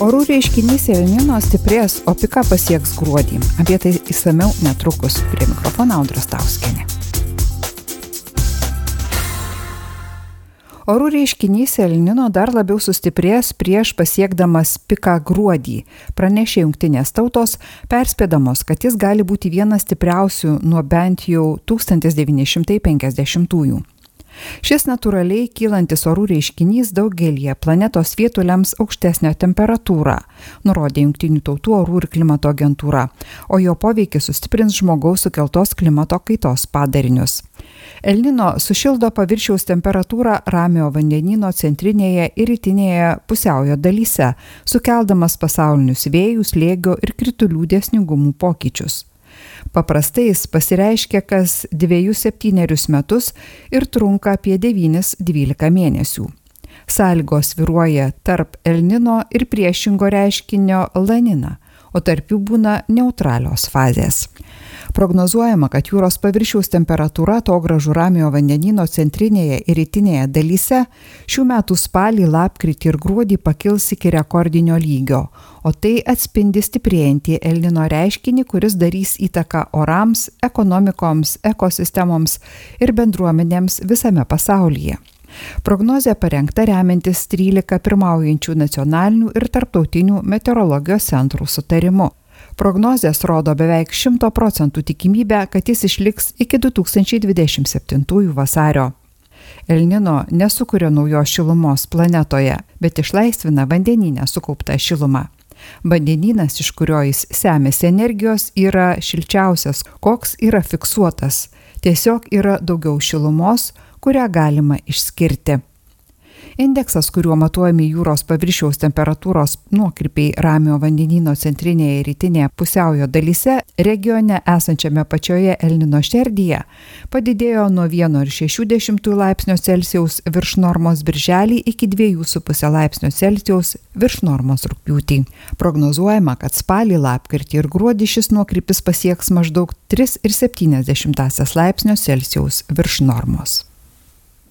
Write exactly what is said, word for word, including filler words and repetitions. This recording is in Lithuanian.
Orų reiškinys El Nino stiprės, o piką pasieks gruodį. Apie tai išsamiau netrukus. Prie mikrofono Audra Stauskienė. Orų reiškinys El Nino dar labiau sustiprės prieš pasiekdamas piką gruodį. Pranešė Jungtinės tautos, perspėdamos, kad jis gali būti vienas stipriausių nuo bent jau tūkstantis devyni šimtai penkiasdešimtųjų. Šis natūraliai kylantis orų reiškinys daugelį planetos vietų lems aukštesnę temperatūrą, nurodė Jungtinių tautų orų ir klimato agentūra, o jo poveikis sustiprins žmogaus sukeltos klimato kaitos padarinius. El Nino sušildo paviršiaus temperatūrą Ramiojo vandenyno centrinėje ir rytinėje pusiaujo dalyse, sukeldamas pasaulinius vėjų, slėgio ir kritulių dėsningumų pokyčius. Paprastai jis pasireiškia kas dviejus septynerius metus ir trunka apie devynis dvylika mėnesių. Sąlygos svyruoja tarp El Nino ir priešingo reiškinio La Nina, o tarp jų būna neutralios fazės. Prognozuojama, kad jūros paviršiaus temperatūra atogrąžų Ramiojo vandenyno centrinėje ir rytinėje dalyse šių metų spalį, lapkritį ir gruodį pakils iki rekordinio lygio, o tai atspindi stiprėjantį El Nino reiškinį, kuris darys įtaką orams, ekonomikoms, ekosistemoms ir bendruomenėms visame pasaulyje. Prognozė parengta remiantis trylika pirmaujančių nacionalinių ir tarptautinių meteorologijos centrų sutarimu. Prognozės rodo beveik šimto procentų tikimybę, kad jis išliks iki du tūkstančiai dvidešimt septintųjų vasario. El Nino nesukuria naujos šilumos planetoje, bet išlaisvina vandenyne sukauptą šilumą. Vandenynas, iš kurio jis semiasi energijos, yra šilčiausias, koks yra fiksuotas. Tiesiog yra daugiau šilumos, kurią galima išskirti. Indeksas, kuriuo matuojami jūros paviršiaus temperatūros nuokrypiai Ramiojo vandenyno centrinėje ir rytinėje pusiaujo dalyse, regione esančiame pačioje El Nino šerdyje, padidėjo nuo vieno ir šešių dešimtųjų laipsnio Celsijaus virš normos birželį iki dviejų su puse laipsnio Celsijaus virš normos rugpjūtį. Prognozuojama, kad spalį, lapkritį ir gruodį šis nuokrypis pasieks maždaug tris ir septynias dešimtąsias laipsnio Celsijaus virš normos.